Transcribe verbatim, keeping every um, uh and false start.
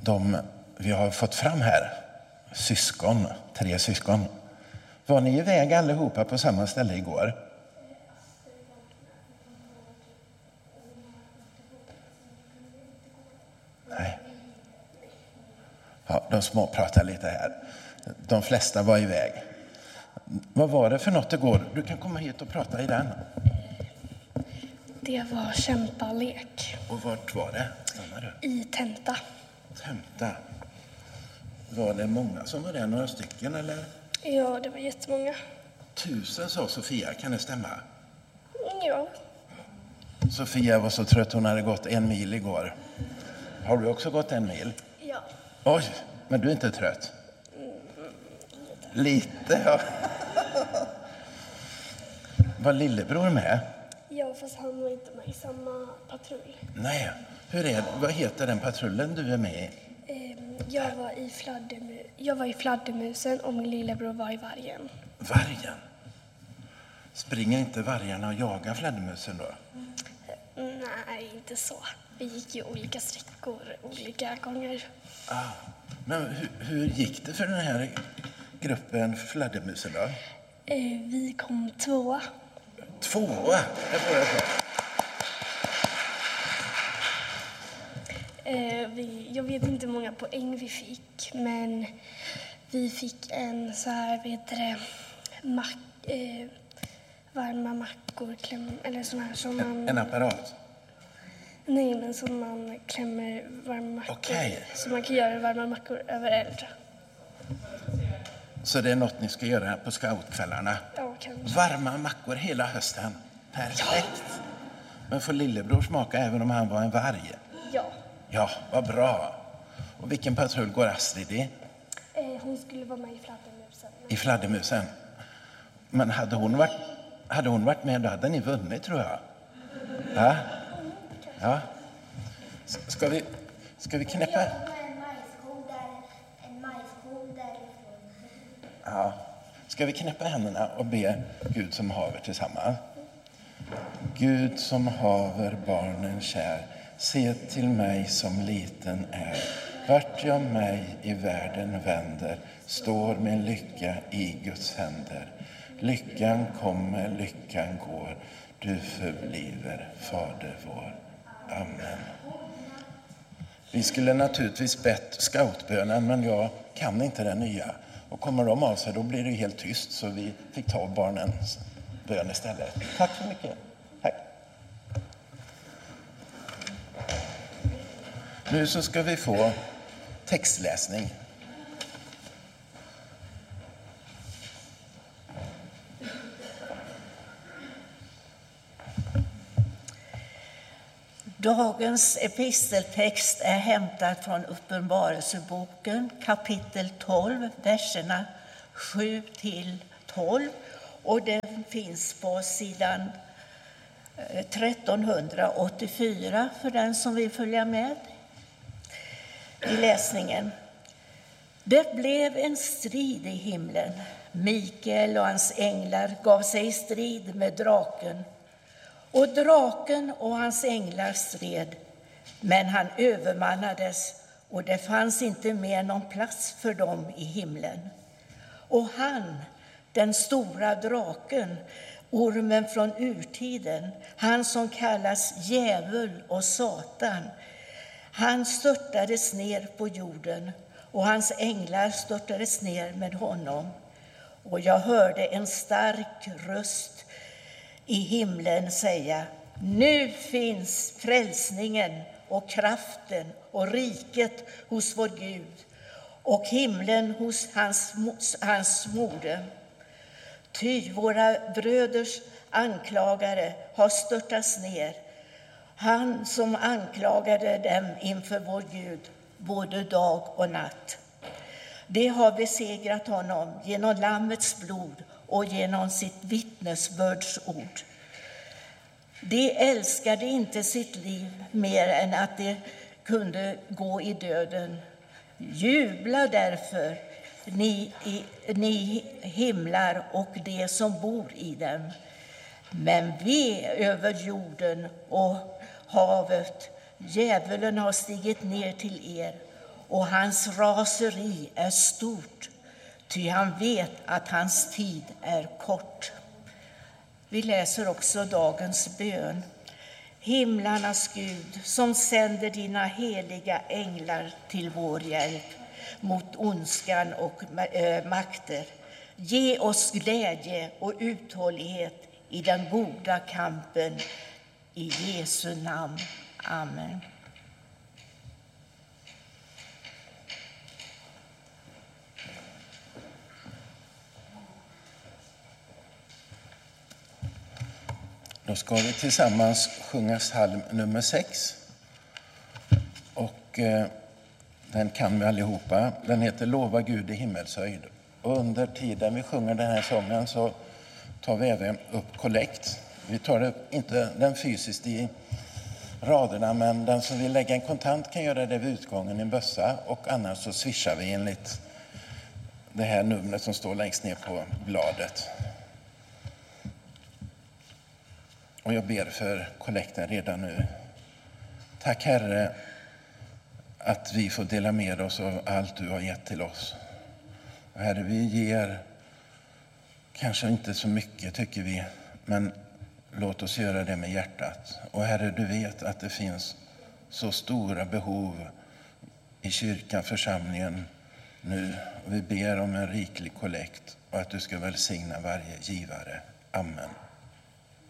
de vi har fått fram här, syskon, tre syskon. Var ni iväg allihopa på samma ställe igår? Nej. Ja, de små pratar lite här. De flesta var iväg. Vad var det för något igår? Du kan komma hit och prata i den. Det var kämpalek. Och vart var det? Stannar du? I tenta. Tenta. Var det många som var där? Några stycken eller? Ja, det var jättemånga. Tusen sa Sofia, kan det stämma? Ja. Sofia var så trött, hon hade gått en mil igår. Har du också gått en mil? Ja. Oj, men du är inte trött? Mm, lite. Lite, ja. Var lillebror med? Ja, fast han var inte med i samma patrull. Nej, hur är det? Vad heter den patrullen du är med i? Jag var i, fladdermu- jag var i fladdermusen och min lillebror var i vargen. Vargen? Springer inte vargarna och jagar fladdermusen då? Nej, inte så. Vi gick ju olika sträckor olika gånger. Ah, men hur, hur gick det för den här gruppen fladdermusen då? Vi kom tvåa. Tvåa? Det får jag säga. Vi, jag vet inte hur många poäng vi fick, men vi fick en så här, vad heter det, mack, eh, varma mackor, kläm, eller sån här som man... En apparat? Nej, men som man klämmer varma mackor. Okej. Så man kan göra varma mackor över eld. Så det är något ni ska göra här på scoutkvällarna? Ja, kanske. Varma mackor hela hösten? Perfekt. Ja. Men får lillebror smaka även om han var en varg? Ja. Ja, vad bra. Och vilken patrull går Astrid i? Eh, hon skulle vara med i fladdermusen. I fladdermusen? Men hade hon varit, hade hon varit med, då hade ni vunnit, tror jag. Ja? Ja. Ska vi, ska vi knäppa? Ja. Ska vi knäppa händerna och be Gud som haver tillsammans? Gud som haver barnen kär, se till mig som liten är. Vart jag mig i världen vänder, står min lycka i Guds händer. Lyckan kommer, lyckan går, du förbliver, Fader vår. Amen. Vi skulle naturligtvis bett scoutbönen, men jag kan inte den nya. Och kommer de av sig, då blir det helt tyst, så vi fick ta barnens bön istället. Tack så mycket. Tack. Nu så ska vi få textläsning. Dagens episteltext är hämtad från Uppenbarelseboken kapitel tolv, verserna sju till tolv, och den finns på sidan tretton åttiofyra för den som vill följa med i läsningen. Det blev en strid i himlen. Mikael och hans änglar gav sig i strid med draken. Och draken och hans änglar stred, men han övermannades och det fanns inte mer någon plats för dem i himlen. Och han, den stora draken, ormen från urtiden, han som kallas djävul och Satan, han störtades ner på jorden och hans änglar störtades ner med honom. Och jag hörde en stark röst i himlen säga: nu finns frälsningen och kraften och riket hos vår Gud och himlen hos hans, hans moder. Ty våra bröders anklagare har störtats ner, han som anklagade dem inför vår Gud både dag och natt. Det har besegrat honom genom lammets blod och genom sitt vittnesbördsord. De älskade inte sitt liv mer än att de kunde gå i döden. Jubla därför, ni, ni himlar och de som bor i dem. Men ve över jorden och havet, djävulen har stigit ner till er. och hans raseri är stort, ty han vet att hans tid är kort. Vi läser också dagens bön. Himlarnas Gud, som sänder dina heliga änglar till vår hjälp mot ondskan och makter. Ge oss glädje och uthållighet i den goda kampen. I Jesu namn. Amen. Då ska vi tillsammans sjunga psalm nummer sex. Och eh, den kan vi allihopa. Den heter Lova Gud i himmelshöjd. Och under tiden vi sjunger den här sången så tar vi även upp kollekt. Vi tar det inte den fysiskt i raderna, men den som vill lägga en kontant kan göra det vid utgången i en bössa, och annars så swishar vi enligt det här numret som står längst ner på bladet. Och jag ber för kollekten redan nu. Tack Herre att vi får dela med oss av allt du har gett till oss. Och Herre, vi ger kanske inte så mycket tycker vi, men låt oss göra det med hjärtat. Och Herre, du vet att det finns så stora behov i kyrkan, församlingen nu. Och vi ber om en riklig kollekt och att du ska välsigna varje givare. Amen.